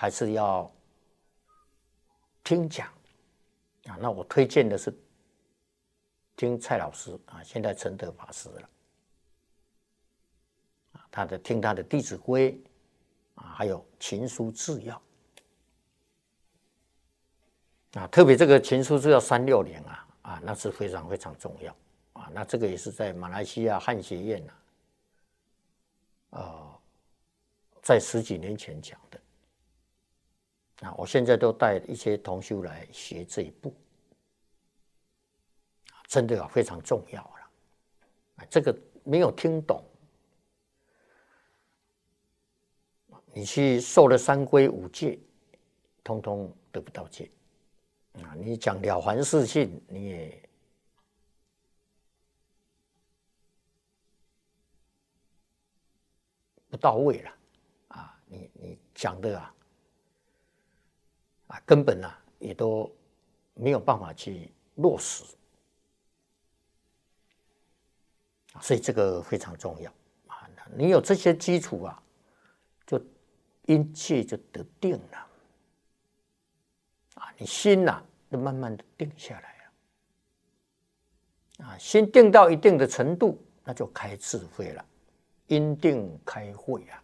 还是要听讲啊。那我推荐的是听蔡老师啊，现在陈德法师了，听他的《弟子规》啊，还有《秦书治要》啊，特别这个《秦书治要360》啊，那是非常非常重要啊。那这个也是在马来西亚汉学院在10几年前讲的啊，我现在都带一些同修来学这一部，真的非常重要了。这个没有听懂，你去受了3规5戒，通通得不到戒啊！你讲了凡四训，你也不到位了啊！你讲的根本也都没有办法去落实，所以这个非常重要啊！你有这些基础就因戒就得定了啊！你心就慢慢的定下来了啊！心定到一定的程度，那就开智慧了，因定开慧啊！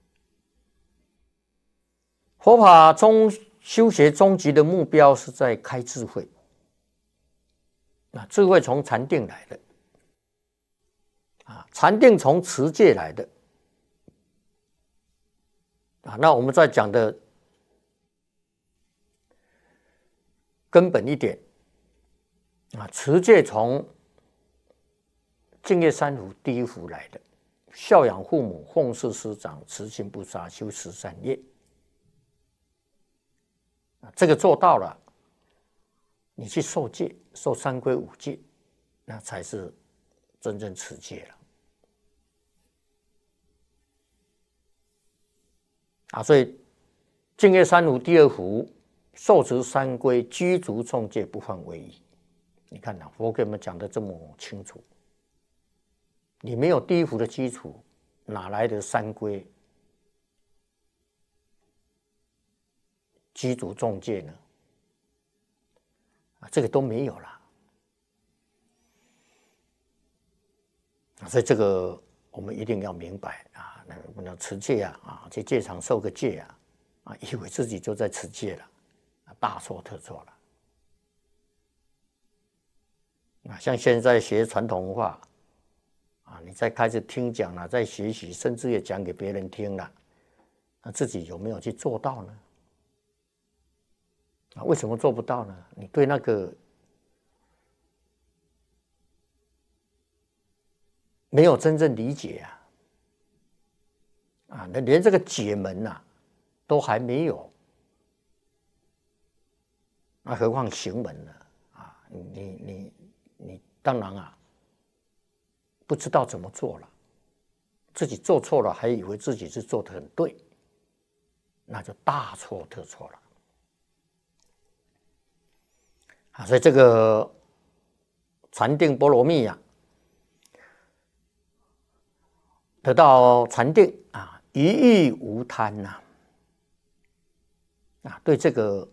佛法中修学终极的目标是在开智慧，智慧从禅定来的啊，禅定从持戒来的啊。那我们在讲的根本一点啊，持戒从净业三福第一福来的，孝养父母，奉事师长，慈心不杀，修十善业。这个做到了，你去受戒，受3规5戒，那才是真正持戒了啊！所以净业三福第2福，受持3规，居足众戒，不犯违仪。你看佛给我们讲的这么清楚，你没有第1福的基础，哪来的3规？居足众戒呢？这个都没有了。所以这个我们一定要明白啊！那持戒去戒场受个戒以为自己就在持戒了，大错特错了。像现在学传统文化你在开始听讲了，在学习，甚至也讲给别人听了，那自己有没有去做到呢？为什么做不到呢？你对那个没有真正理解那连这个解门都还没有，那何况行门呢？你当然不知道怎么做了，自己做错了，还以为自己是做得很对，那就大错特错了。所以这个禅定波罗蜜得到禅定一欲无贪对这个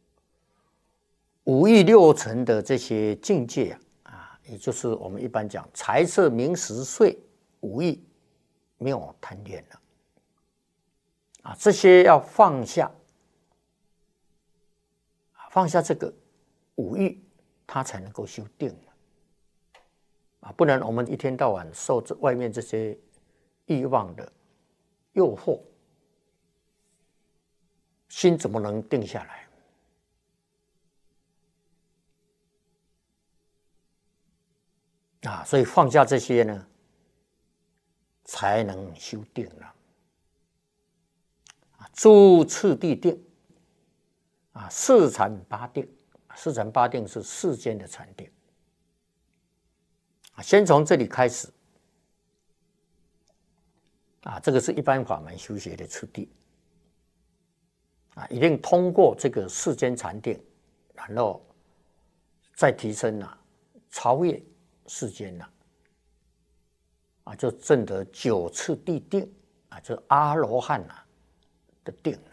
5欲6尘的这些境界也就是我们一般讲财色名食睡5欲没有贪恋了这些要放下，放下这个5欲，他才能够修定不然我们一天到晚受外面这些欲望的诱惑，心怎么能定下来所以放下这些呢，才能修定了诸次第定四禅八定。四禅八定是世间的禅定先从这里开始这个是一般法门修学的次第一定通过这个世间禅定，然后再提升超越世间就证得9次第定就是阿罗汉的定